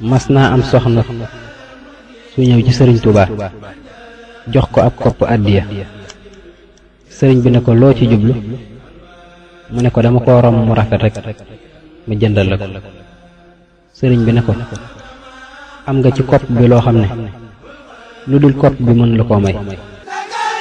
mas naa am soxna su ñëw ci sëriñ Tuubaa jox ko ab kopp àddiya. sëriñ bi ne ko loo ci jublu, mu ne ko dama ko romb mu rafet rek mu jëndal la ko. sëriñ bi ne ko am nga ci kopp bi loo xam ne lu dul kopp bi mën la koo may.